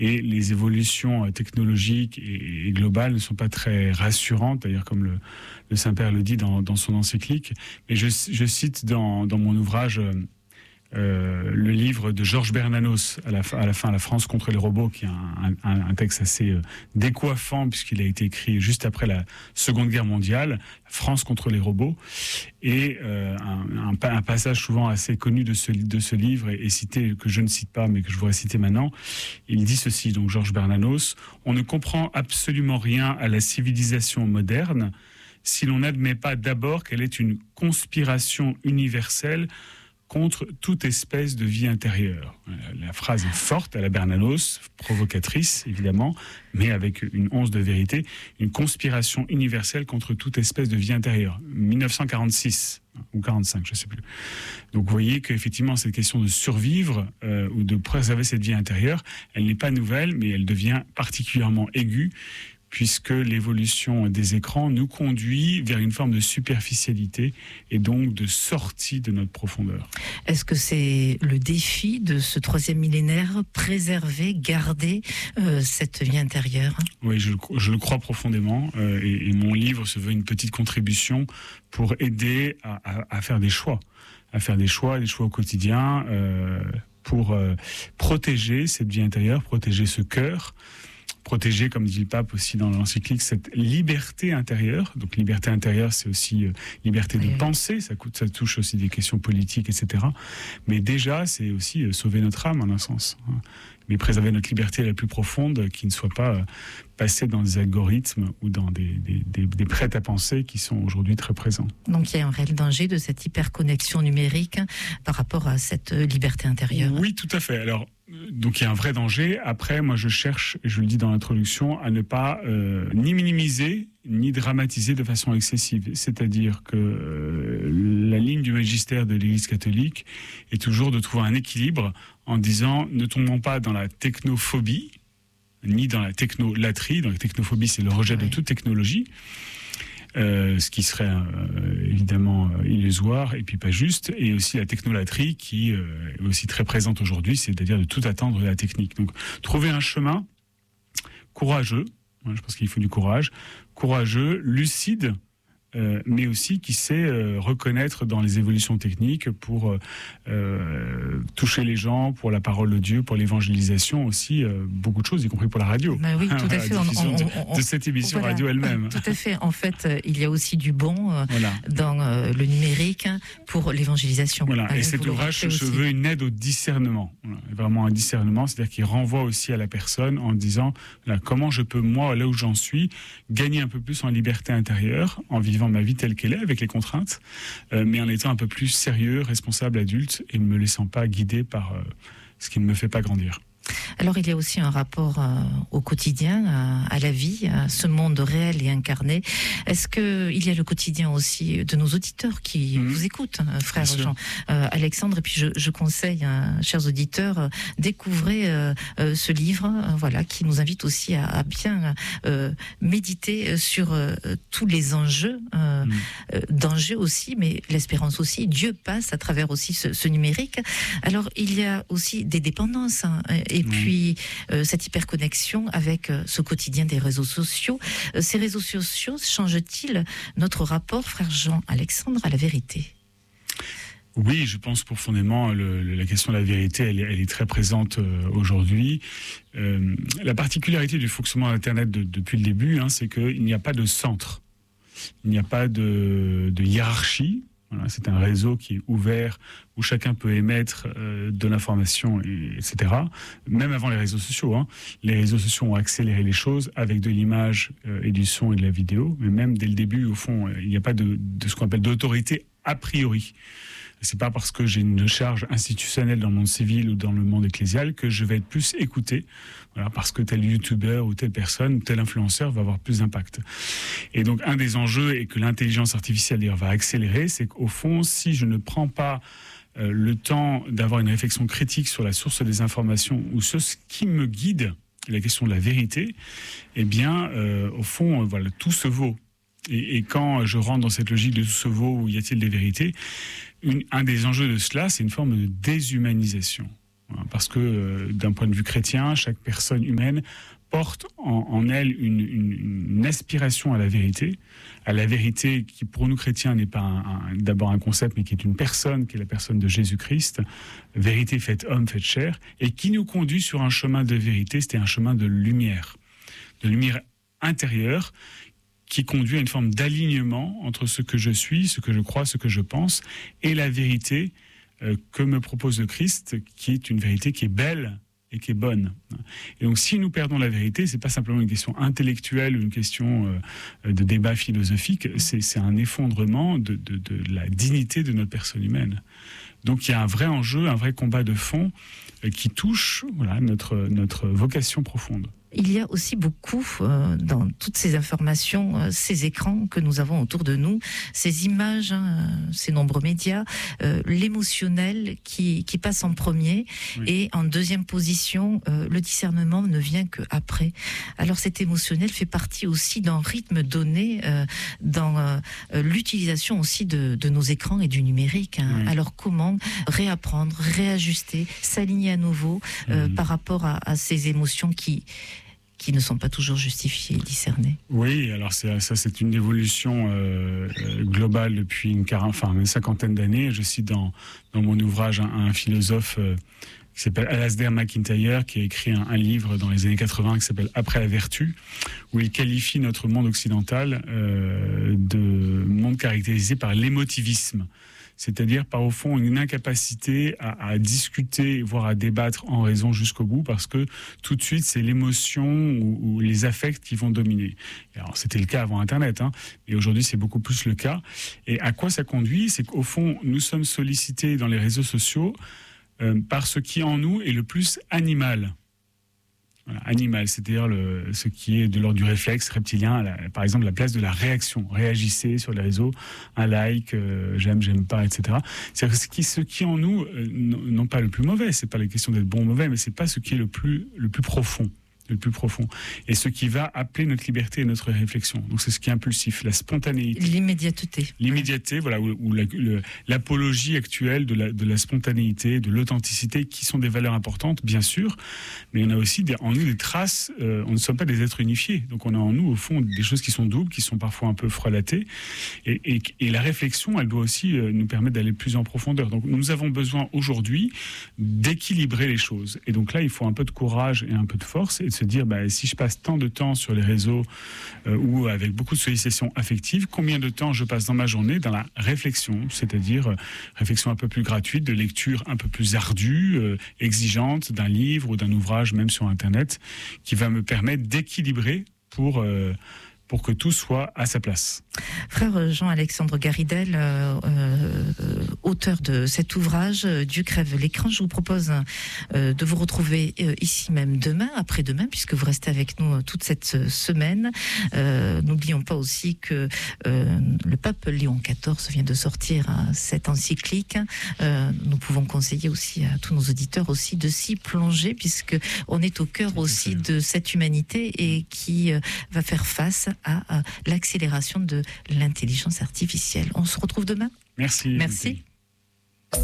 Et les évolutions technologiques et globales ne sont pas très rassurantes, d'ailleurs comme le Saint-Père le dit dans son encyclique. Mais je cite dans mon ouvrage le livre de Georges Bernanos à la fin, La France contre les robots, qui est un texte assez décoiffant puisqu'il a été écrit juste après la Seconde Guerre mondiale, La France contre les robots. Et un passage souvent assez connu de ce livre est cité, que je ne cite pas mais que je voudrais citer maintenant. Il dit ceci, donc Georges Bernanos: on ne comprend absolument rien à la civilisation moderne si l'on n'admet pas d'abord qu'elle est une conspiration universelle contre toute espèce de vie intérieure. La phrase est forte à la Bernanos, provocatrice évidemment, mais avec une once de vérité. Une conspiration universelle contre toute espèce de vie intérieure. 1946 ou 45, je ne sais plus. Donc vous voyez qu'effectivement cette question de survivre ou de préserver cette vie intérieure, elle n'est pas nouvelle, mais elle devient particulièrement aiguë, puisque l'évolution des écrans nous conduit vers une forme de superficialité et donc de sortie de notre profondeur. Est-ce que c'est le défi de ce 3e millénaire, préserver, garder cette vie intérieure ? Oui, je le crois profondément, et mon livre se veut une petite contribution pour aider à faire des choix, au quotidien, pour protéger cette vie intérieure, protéger ce cœur, protéger, comme dit le pape aussi dans l'encyclique, cette liberté intérieure. Donc liberté intérieure, c'est aussi liberté de penser, ça touche aussi des questions politiques, etc. Mais déjà, c'est aussi sauver notre âme, en un sens. Mais préserver notre liberté la plus profonde, qui ne soit pas passée dans des algorithmes ou dans des prêts à penser qui sont aujourd'hui très présents. Donc il y a un réel danger de cette hyperconnexion numérique par rapport à cette liberté intérieure. Oui, tout à fait. Alors, donc il y a un vrai danger. Après, moi je cherche, et je le dis dans l'introduction, à ne pas ni minimiser, ni dramatiser de façon excessive. C'est-à-dire que la ligne du magistère de l'Église catholique est toujours de trouver un équilibre en disant ne tombons pas dans la technophobie, ni dans la technolatrie. Donc la technophobie, c'est le rejet de toute technologie. Ce qui serait évidemment illusoire et puis pas juste, et aussi la technolatrie qui est aussi très présente aujourd'hui, c'est-à-dire de tout attendre de la technique. Donc trouver un chemin courageux, je pense qu'il faut du courageux, lucide, mais aussi qui sait reconnaître dans les évolutions techniques pour toucher les gens, pour la parole de Dieu, pour l'évangélisation aussi, beaucoup de choses, y compris pour la radio. Bah oui, tout à fait. De cette émission voilà, radio elle-même. Tout à fait. En fait, il y a aussi du bon dans le numérique pour l'évangélisation. Voilà. Et cet ouvrage se veut une aide au discernement. Voilà. Vraiment un discernement, c'est-à-dire qu'il renvoie aussi à la personne en disant comment je peux, moi, là où j'en suis, gagner un peu plus en liberté intérieure, en vivant ma vie telle qu'elle est, avec les contraintes, mais en étant un peu plus sérieux, responsable, adulte, et ne me laissant pas guider par ce qui ne me fait pas grandir. Alors il y a aussi un rapport au quotidien, à la vie, à ce monde réel et incarné. Est-ce qu'il y a le quotidien aussi de nos auditeurs qui vous écoutent, frère Jean Alexandre? Et puis je conseille, chers auditeurs, découvrez ce livre, qui nous invite aussi à bien méditer sur tous les enjeux, d'enjeux aussi, mais l'espérance aussi. Dieu passe à travers aussi ce numérique. Alors il y a aussi des dépendances, et puis cette hyperconnexion avec ce quotidien des réseaux sociaux. Ces réseaux sociaux changent-ils notre rapport, frère Jean Alexandre, à la vérité? Oui, je pense profondément la question de la vérité, elle est très présente aujourd'hui. La particularité du fonctionnement d'Internet depuis le début, c'est qu'il n'y a pas de centre, il n'y a pas de hiérarchie. Voilà, c'est un réseau qui est ouvert, où chacun peut émettre de l'information, etc. Même avant les réseaux sociaux. Les réseaux sociaux ont accéléré les choses avec de l'image et du son et de la vidéo. Mais même dès le début, au fond, il n'y a pas de ce qu'on appelle d'autorité a priori. C'est pas parce que j'ai une charge institutionnelle dans le monde civil ou dans le monde ecclésial que je vais être plus écouté, parce que tel youtubeur ou telle personne, tel influenceur va avoir plus d'impact. Et donc un des enjeux, et que l'intelligence artificielle d'ailleurs va accélérer, c'est qu'au fond, si je ne prends pas le temps d'avoir une réflexion critique sur la source des informations ou ce qui me guide, la question de la vérité, eh bien, au fond, tout se vaut. Et quand je rentre dans cette logique de tout se vaut, où y a-t-il des vérités, un des enjeux de cela, c'est une forme de déshumanisation. Voilà, parce que d'un point de vue chrétien, chaque personne humaine porte en elle une aspiration à la vérité qui pour nous chrétiens n'est pas d'abord un concept, mais qui est une personne, qui est la personne de Jésus-Christ, vérité faite homme, faite chair, et qui nous conduit sur un chemin de vérité, c'était un chemin de lumière intérieure, qui conduit à une forme d'alignement entre ce que je suis, ce que je crois, ce que je pense, et la vérité que me propose le Christ, qui est une vérité qui est belle, et qui est bonne. Et donc, si nous perdons la vérité, c'est pas simplement une question intellectuelle ou une question de débat philosophique, c'est un effondrement de la dignité de notre personne humaine. Donc, il y a un vrai enjeu, un vrai combat de fond qui touche notre vocation profonde. Il y a aussi beaucoup dans toutes ces informations, ces écrans que nous avons autour de nous, ces images, ces nombreux médias, l'émotionnel qui passe en premier, oui. Et en deuxième position, le discernement ne vient qu'après. Alors cet émotionnel fait partie aussi d'un rythme donné dans l'utilisation aussi de nos écrans et du numérique. Oui. Alors comment réapprendre, réajuster, s'aligner à nouveau par rapport à ces émotions qui ne sont pas toujours justifiées et discernées. Oui, alors c'est une évolution globale depuis une cinquantaine d'années. Je cite dans mon ouvrage un philosophe qui s'appelle Alasdair MacIntyre, qui a écrit un livre dans les années 80 qui s'appelle « Après la vertu », où il qualifie notre monde occidental de monde caractérisé par l'émotivisme. C'est-à-dire, par au fond, une incapacité à discuter, voire à débattre en raison jusqu'au bout, parce que tout de suite, c'est l'émotion ou les affects qui vont dominer. Et alors, c'était le cas avant Internet, mais aujourd'hui, c'est beaucoup plus le cas. Et à quoi ça conduit ? C'est qu'au fond, nous sommes sollicités dans les réseaux sociaux par ce qui, en nous, est le plus animal. Voilà, animal, c'est-à-dire ce qui est de l'ordre du réflexe reptilien, par exemple la place de la réaction. Réagissez sur les réseaux, un like, j'aime pas, etc. C'est-à-dire ce qui en nous, non pas le plus mauvais, c'est pas la question d'être bon ou mauvais, mais c'est pas ce qui est le plus profond. Le plus profond, et ce qui va appeler notre liberté et notre réflexion. Donc c'est ce qui est impulsif, la spontanéité. L'immédiateté, voilà, ou l'apologie actuelle de la spontanéité, de l'authenticité, qui sont des valeurs importantes, bien sûr, mais on a aussi en nous des traces, on ne sommes pas des êtres unifiés, donc on a en nous, au fond, des choses qui sont doubles, qui sont parfois un peu frelatées, et la réflexion, elle doit aussi nous permettre d'aller plus en profondeur. Donc nous avons besoin aujourd'hui d'équilibrer les choses, et donc là, il faut un peu de courage et un peu de force, et de se dire, si je passe tant de temps sur les réseaux ou avec beaucoup de sollicitations affectives, combien de temps je passe dans ma journée dans la réflexion, c'est-à-dire réflexion un peu plus gratuite, de lecture un peu plus ardue, exigeante d'un livre ou d'un ouvrage, même sur Internet, qui va me permettre d'équilibrer pour que tout soit à sa place. Frère Jean-Alexandre Garidel, auteur de cet ouvrage, Dieu crève l'écran, je vous propose de vous retrouver ici même demain, après-demain, puisque vous restez avec nous toute cette semaine. N'oublions pas aussi que le pape Léon XIV vient de sortir cette encyclique. Nous pouvons conseiller aussi à tous nos auditeurs aussi de s'y plonger, puisque on est au cœur aussi de cette humanité et qui va faire face à l'accélération de l'intelligence artificielle. On se retrouve demain ? Merci. Merci.